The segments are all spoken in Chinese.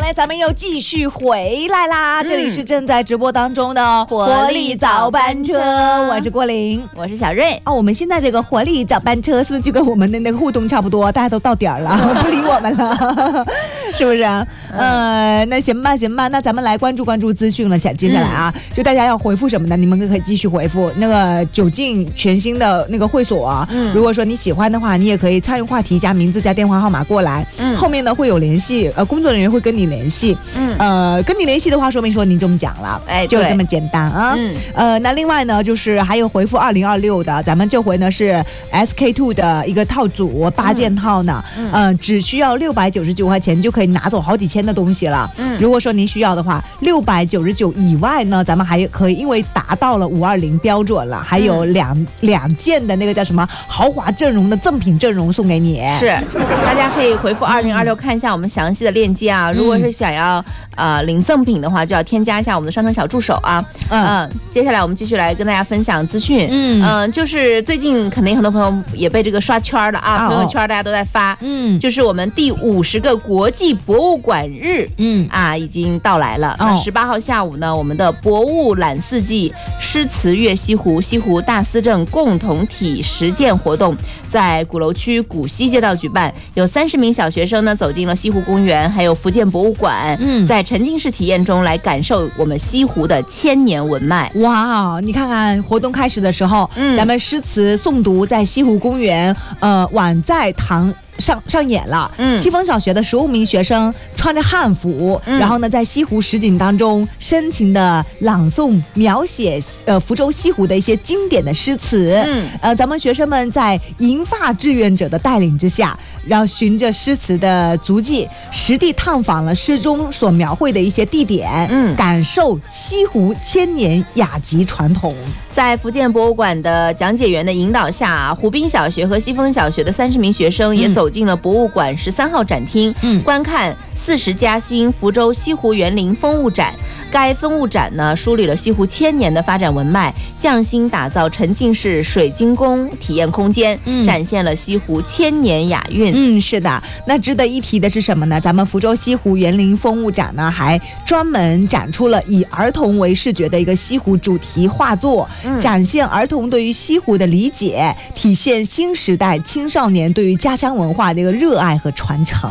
来咱们又继续回来啦！这里是正在直播当中的活力早班车，我是郭玲， 我是小瑞。 我们现在这个活力早班车是不是就跟我们的那个互动差不多？大家都到点了，不理我们了，是不是啊？那行吧，那咱们来关注资讯了。接下来啊，就大家要回复什么呢？你们可以继续回复那个9进全新的那个会所。如果说你喜欢的话，你也可以参与话题，加名字加电话号码过来。后面呢会有联系，工作人员会跟你联系。跟你联系的话，说明说您中奖了，就这么简单啊。那另外呢，就是还有回复2026的，咱们这回呢是 SK2 的一个套组8件套呢，只需要699块钱就可以拿走好几千的东西了。如果说您需要的话，699以外呢，咱们还可以，因为达到了520标准了，还有两件的那个叫什么豪华阵容的赠品阵容送给你。 是，大家可以回复2026看一下我们详细的链接啊。如果是想要领赠品的话，就要添加一下我们的商城小助手啊。接下来我们继续来跟大家分享资讯。就是最近肯定很多朋友也被这个刷圈了啊，朋友圈大家都在发。就是我们第50个国际博物馆日，已经到来了。那18号下午呢，我们的博物览四季诗词粤西湖西湖大思政共同体实践活动在鼓楼区古西街道举办，有30名小学生呢走进了西湖公园，还有福建博物馆，在沉浸式体验中来感受我们西湖的千年文脉。 哇，你看看活动开始的时候，咱们诗词诵读在西湖公园，晚在堂上演了。西风小学的15名学生穿着汉服，然后呢在西湖实景当中深情的朗诵描写福州西湖的一些经典的诗词。咱们学生们在银发志愿者的带领之下，然后循着诗词的足迹，实地探访了诗中所描绘的一些地点，感受西湖千年雅集传统。 在福建博物馆的讲解员的引导下，湖滨小学和西风小学的30名学生也走进了博物馆13号展厅，观看40加新福州西湖园林风物展。该风物展呢，梳理了西湖千年的发展文脉，匠心打造沉浸式水晶宫体验空间，展现了西湖千年雅韵。 是的。那值得一提的是什么呢？咱们福州西湖园林风物展呢，还专门展出了以儿童为视觉的一个西湖主题画作，展现儿童对于西湖的理解，体现新时代青少年对于家乡文化的一个热爱和传承。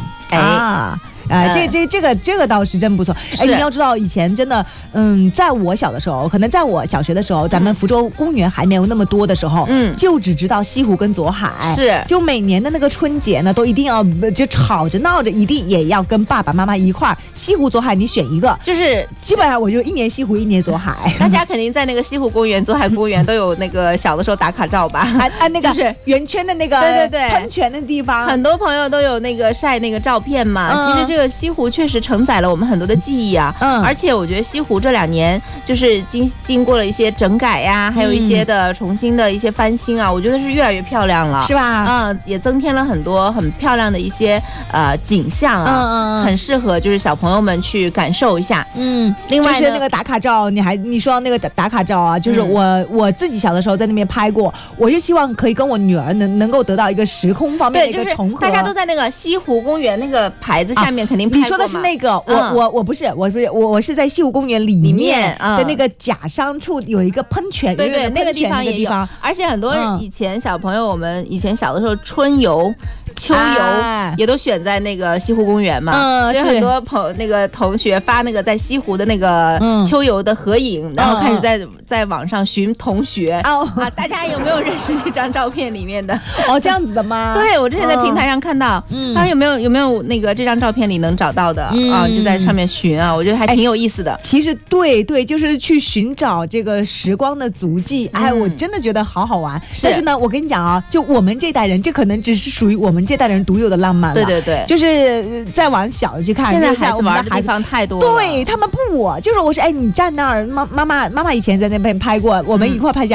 这个倒是真不错。你要知道以前真的，在我小的时候，可能在我小学的时候，咱们福州公园还没有那么多的时候，就只知道西湖跟左海。 是， 就每年的那个春节呢，都一定要就吵着闹着，一定也要跟爸爸妈妈一块儿，西湖左海你选一个， 就是基本上我就一年西湖一年左海。 大家肯定在那个西湖公园、左海公园都有那个小的时候打卡照吧？ 那个就是圆圈的那个对喷泉的地方， 很多朋友都有那个晒那个照片嘛。其实这个西湖确实承载了我们很多的记忆啊。而且我觉得西湖这2年就是经过了一些整改呀，还有一些的重新的一些翻新啊，我觉得是越来越漂亮了， 是吧？ 也增添了很多很漂亮的一些景象啊，很适合就是小朋友们去感受一下。另外就是那个打卡照，你说到那个打卡照啊，就是我自己小的时候在那边拍过，我就希望可以跟我女儿能够得到一个时空方面的一个重合。 大家都在那个西湖公园那个牌子下面肯定拍过嘛。 你说的是那个，我不是，我是在西湖公园里面的那个假山处有一个喷泉， 对，那个地方也有。而且很多以前小朋友，我们以前小的时候春游、秋游也都选在那个西湖公园嘛。所以很多同学发那个在西湖的那个秋游的合影，然后开始在网上寻同学大家有没有认识这张照片里面的？ 这样子的吗？ 对，我之前在平台上看到，他有没有那个这张照片里能找到的就在上面寻啊，我觉得还挺有意思的。 其实对，就是去寻找这个时光的足迹。我真的觉得好好玩。但是呢，我跟你讲啊，就我们这代人，这可能只是属于我们这代人独有的浪漫了。 对， 就是再往小的去看， 现在孩子玩的地方太多了。 对，他们不，就是我说，你站那儿，妈妈以前在那边拍过，我们一块拍一下。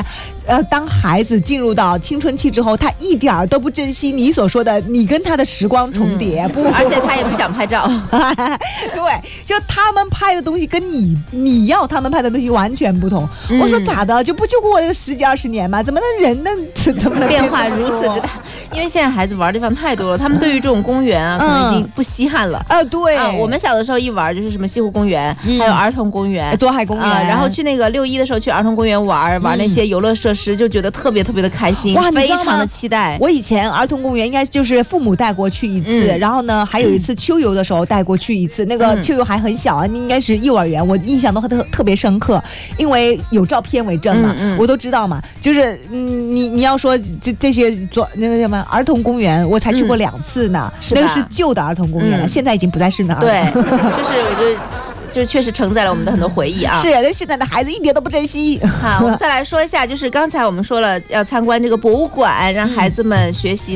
当孩子进入到青春期之后，他一点儿都不珍惜你所说的你跟他的时光重叠，不， 而且他也不想拍照。 对，就他们拍的东西跟你要他们拍的东西完全不同。我说咋的，就过我这个10几20年吗？怎么能人怎么能变化如此之大？因为现在孩子玩的地方太多了，他们对于这种公园啊，可能已经不稀罕了。 对啊， 我们小的时候一玩就是什么西湖公园，还有儿童公园、 左海公园， 然后去那个6·1的时候去儿童公园玩那些游乐设施，就觉得特别特别的开心，哇，非常的期待。 我以前儿童公园应该就是父母带过去一次，然后呢还有一次秋游的时候带过去一次，那个秋游还很小啊，应该是幼儿园，我印象都特别深刻，因为有照片为证嘛，我都知道嘛。就是你要说这些那个什么儿童公园，我才去过2次呢，那个是旧的儿童公园了，现在已经不再是那儿了。 对，就是我就确实承载了我们的很多回忆啊。 是，但现在的孩子一点都不珍惜。 好，我们再来说一下，就是刚才我们说了要参观这个博物馆，让孩子们学习